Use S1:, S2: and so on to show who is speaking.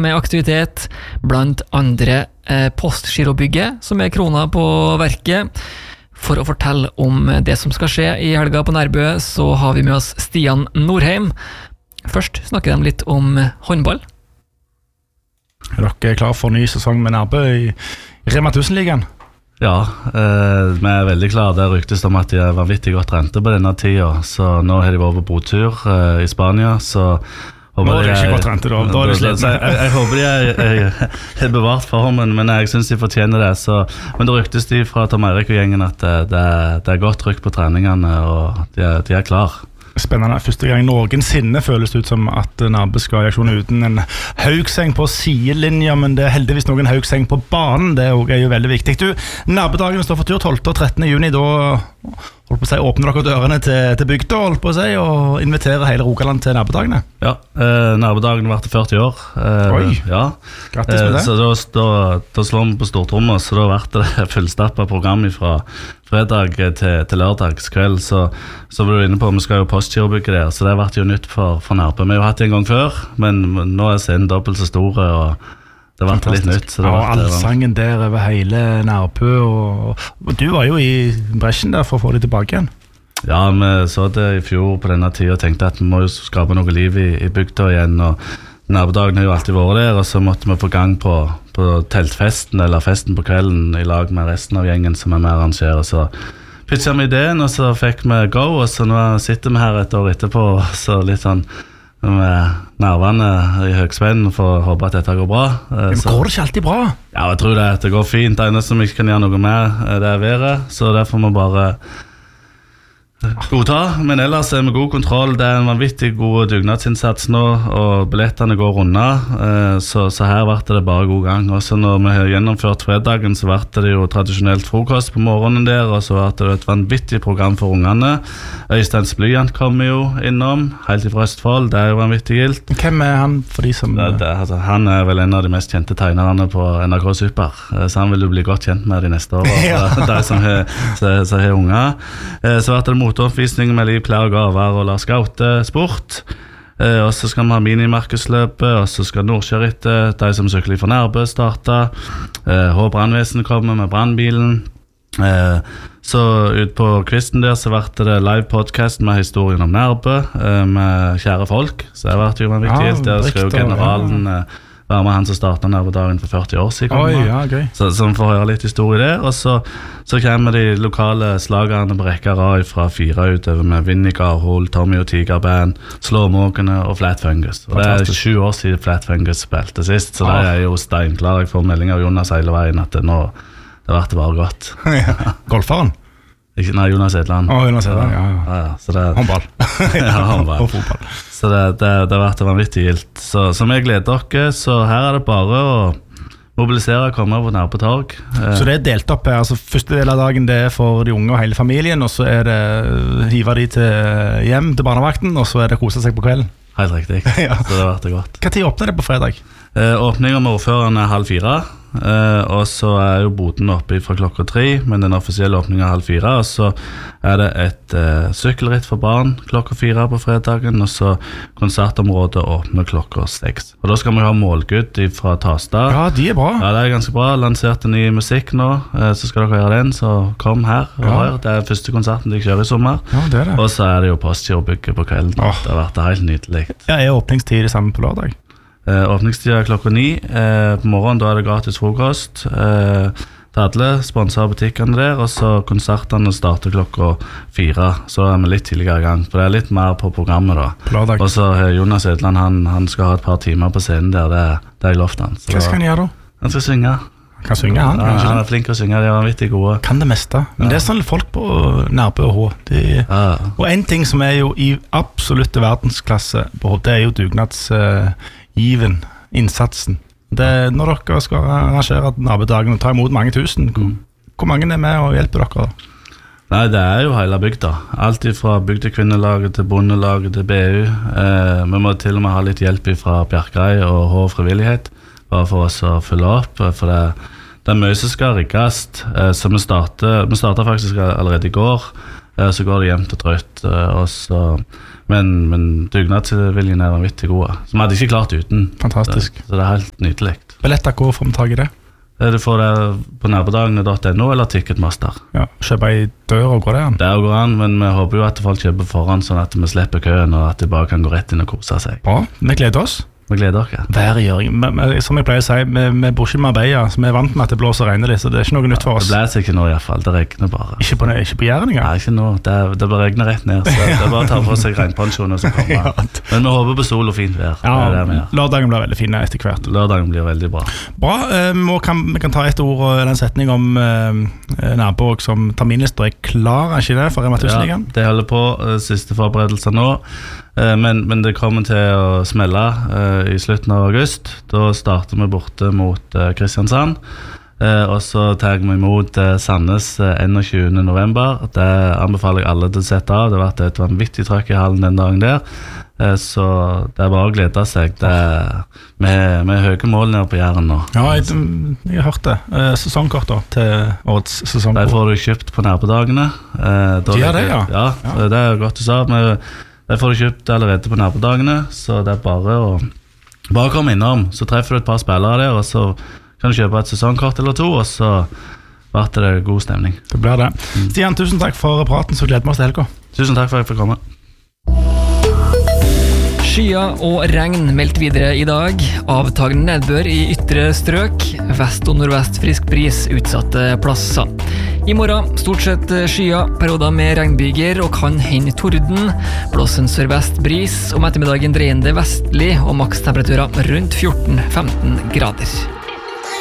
S1: med aktivitet, blant andre Postgirobygget, som krona på verket. For å fortelle om det som skal skje i helga på Nærbø, så har vi med oss Stian Norheim. Først snakker de litt om håndball.
S2: Er dere klar for en ny sesong med Nærbø i Rema 1000-ligaen?
S3: Ja, vi veldig klare. Det ryktes om at de vanvittig godt rente på denne tiden, så nå har de vært på botur i Spania, så
S2: nå er det ikke godt rente da er det sliten.
S3: Jeg håper de er bevart formen, men jeg synes de fortjener det. Men det ryktes de fra Tom Eirik og gjengen at det er godt trykk på treningene, og de er klar.
S2: Spennende. Første gang noensinne føles det ut som at Nærbø skal i aksjon uten en Haugseng på sidelinja, men det er heldigvis noen Haugseng på banen. Det er jo veldig viktig. Nærbø-dagen står for tur 12. og 13. juni. Da åpner dere dørene til bygda og inviterer hele Rogaland til Nærbø-dagene.
S3: Ja, Nærbø-dagen var til 40 år.
S2: Oi,
S3: ja.
S2: Grattis med det.
S3: Så da slår vi på stortrommet, så da ble det fullstappet program fra fredag til lørdagskveld, så var du inne på, vi skal jo Postgirobygget der, så det har vært jo nytt for Nærbø. Vi har jo hatt det en gang før, men nå er scenen dobbelt så store, og det har vært litt nytt.
S2: Og allsangen der over hele Nærbø, og du var jo i bresjen der for å få det tilbake igjen.
S3: Ja, vi så det i fjor på denne tiden og tenkte at vi må jo skape noe liv i bygda igjen, og Nærbø-dagen har jo alltid vært der, og så måtte vi få gang på teltfesten eller festen på kvelden i lag med resten av gjengen som med arrangerer. Så pitchet vi ideen, og så fikk vi go, og så nå sitter vi her et år etterpå, så litt sånn med nervene i høgspenn for å håpe at dette går bra.
S2: Men går det ikke alltid bra?
S3: Ja, jeg tror det går fint. Det eneste som ikke kan gjøre noe med det været, så derfor må vi bare godta, men ellers er vi god kontroll. Det er en vanvittig god dugnadsinnsats nå, og billettene går unna, så her ble det bare god gang. Også når vi har gjennomført fredagen, så ble det jo tradisjonelt frokost på morgenen der, og så ble det et vanvittig program for ungene. Øystein Blyant kommer jo innom, helt fra Østfold. Det er jo vanvittig gilt.
S2: Hvem er han for de som...
S3: Han er vel en av de mest kjente tegnerne på NRK Super, så han vil jo bli godt kjent med de neste årene, de som har unger. Så ble det motoppvisning med Liv Klær og Gavar og Lars Gaute sport, og så skal vi ha minimarkedsløpet, og så skal Nordkjørittet, de som sykler for Nærbø, starte. Brannvesen kommer med brannbilen. Så ut på kvisten der så ble det live podcast med historien om Nærbø med kjære folk, så det ble jo vanvittig helt. Der skrev generalen være med han som startet Nærbø-dagen for 40 år siden. Så vi får høre litt historie der, og så kommer de lokale slagerne på rekka rad fra 4 utover med Vinnie Garhol, Tommy og Tigerband, Slåmåkene og Flat Fungus. Og det er 7 år siden Flat Fungus spilte sist, så det er jo steinklar. Jeg får melding av Jonas hele veien at det ble bare godt.
S2: Golferen?
S3: Nei, Jonas Edland.
S2: Jonas Edland, ja. Håndball.
S3: Ja, håndball.
S2: Og fotball.
S3: Så det har vært vanvittig gilt. Så vi gleder dere, så her er det bare å mobilisere og komme på Nærbø torg.
S2: Så det er delt opp her, altså første del av dagen det er for de unge og hele familien, og så er det hive de hjem til barnevakten, og så er det kose seg på kvelden.
S3: Helt riktig,
S2: Ja.
S3: Så det har vært godt.
S2: Hva tid åpner det på fredag?
S3: Åpningen med ordføreren er 3:30, og så er jo boden oppe fra 3:00, men den offisielle åpningen er 3:30, og så er det et sykkelritt for barn 4:00 på fredagen, og så konsertområdet åpner 6:00. Og da skal vi ha målgutt fra Tastad.
S2: Ja, de er bra.
S3: Ja, det er ganske bra. Lanserte ny musikk nå, så skal dere høre den, så kom her og hør. Det er første konserten de kjører i sommer.
S2: Ja, det er det.
S3: Og så er det jo Postgirobygget på kvelden. Det har vært helt nydelig.
S2: Ja, er åpningstid det samme på lørdag?
S3: Åpningstid er 9:00 på morgenen, da er det gratis frokost til alle, sponser butikkene der, og så konsertene starter 4:00, så er vi litt tidligere i gang, for det er litt mer på programmet da.
S2: På lørdag.
S3: Og så Jonas Edland, han skal ha et par timer på scenen der, det er lovt han.
S2: Hva skal han gjøre da?
S3: Han skal synge.
S2: Kan synge han?
S3: Ja, han er flink å synge, de er vanvittig gode.
S2: Kan det meste, men det er sånn folk på Nærbø og H. Og en ting som er jo i absolutte verdensklasse på H, det er jo dugnadsgiven, innsatsen. Når dere skal arrangere Nærbø-dagen og ta imot mange tusen, hvor mange er med og hjelper dere da?
S3: Nei, det er jo hele bygda. Alt fra bygdekvinnelaget til bondelaget til BU. Vi må til og med ha litt hjelp fra Bjerkreim og H frivillighet, bare for oss å følge opp, for det er mye som skal riggast. Så vi startet faktisk allerede i går Så går det jevnt og trøtt, men dugnadsviljen vanvittig gode. Som vi hadde ikke klart uten.
S2: Fantastisk.
S3: Så det helt nydelig.
S2: Billetter, hvor får vi tag i det?
S3: Du får det på nærbedagene.no eller Ticketmaster.
S2: Ja, kjøpe i dør og gå det an?
S3: Det går an, men vi håper jo at folk kjøper foran, sånn at vi slipper køen, og at de bare kan gå rett inn og kose seg.
S2: Bra, vi gleder oss.
S3: Vi gleder dere.
S2: Som jeg pleier å si, vi bor ikke i Marbella, så vi vant med at det blåser og regner litt, så det ikke noe nytt for oss.
S3: Det blæser ikke nå i hvert fall, det regner bare.
S2: Ikke på Jæren engang?
S3: Nei, ikke nå, det bare regner rett ned, så det bare å ta på seg regnpensjoner som kommer. Men vi håper på sol og fint vær.
S2: Ja, lørdagen blir veldig fin etter hvert.
S3: Lørdagen blir veldig bra.
S2: Bra, vi kan ta et ord og en setning om Nærbø som terminlister er klar, er ikke det, for Rema 1000-ligaen?
S3: Ja, det holder på, siste forberedelser nå. Men det kommer til å smelle i slutten av august. Da starter vi borte mot Kristiansand, og så tar vi imot Sandnes 21. november. Det anbefaler jeg alle til å sette av. Det har vært et vanvittig trøkk i hallen den dagen der, så det er bare å glede seg. Med høye mål nede på Jæren nå. Ja,
S2: jeg har hørt det. Sesongkort da, til årets sesongkort.
S3: Det får du kjøpt på nærbedagene.
S2: Ja, det, ja.
S3: Ja, det er godt du sa. Det får du kjøpt allerede på nærbedagene, så det er bare å komme innom. Så treffer du et par spillere der, og så kan du kjøpe et sesongkort eller to, og så blir det god stemning.
S2: Det blir det. Stian, tusen takk for praten, så gleder vi oss til helga.
S3: Tusen takk for at jeg fikk komme.
S1: Skyer og regn meldt videre i dag. Avtagende nedbør i ytre strøk. Vest og nordvest frisk bris utsatte plasser. I morgen stort sett skyer, perioder med regnbyger og kan hende torden. Blåser sørvest bris, om ettermiddagen dreiende vestlig og makstemperaturer rundt 14-15 grader.